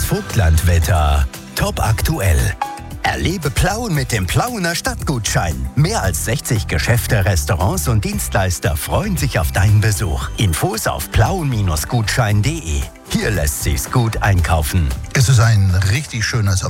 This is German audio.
Vogtlandwetter. Top aktuell. Erlebe Plauen mit dem Plauener Stadtgutschein. Mehr als 60 Geschäfte, Restaurants und Dienstleister freuen sich auf deinen Besuch. Infos auf plauen-gutschein.de. Hier lässt sich's gut einkaufen. Es ist ein richtig schönes